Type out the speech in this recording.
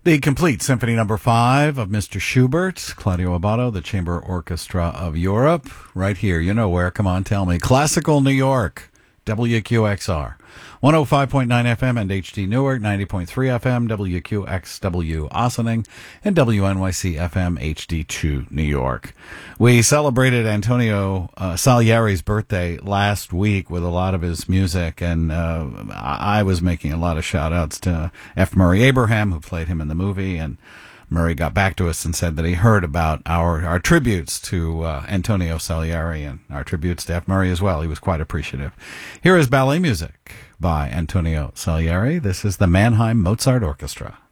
The complete Symphony Number 5 of Mr. Schubert, Claudio Abbado, the Chamber Orchestra of Europe, right here. You know where. Come on, tell me. Classical New York, WQXR. 105.9 FM and HD Newark, 90.3 FM, WQXW Ossining, and WNYC FM HD2 New York. We celebrated Antonio Salieri's birthday last week with a lot of his music, and I was making a lot of shout-outs to F. Murray Abraham, who played him in the movie, and Murray got back to us and said that he heard about our tributes to Antonio Salieri and our tributes to F. Murray as well. He was quite appreciative. Here is ballet music by Antonio Salieri. This is the Mannheim Mozart Orchestra.